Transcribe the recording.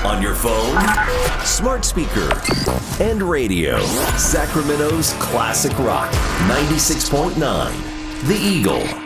On your phone, smart speaker, and radio. Sacramento's classic rock, 96.9, The Eagle.